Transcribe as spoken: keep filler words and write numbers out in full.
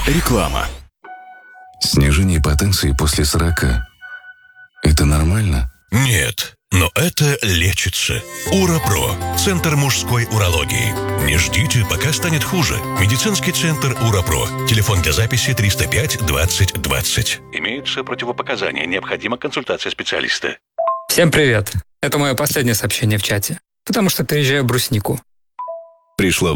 Реклама. Снижение потенции после сорока. Это нормально? Нет, но это лечится. УраПро. Центр мужской урологии. Не ждите, пока станет хуже. Медицинский центр УраПро. Телефон для записи триста пять двадцать двадцать. Имеются противопоказания. Необходима консультация специалиста. Всем привет. Это мое последнее сообщение в чате, потому что переезжаю в Бруснику. Пришло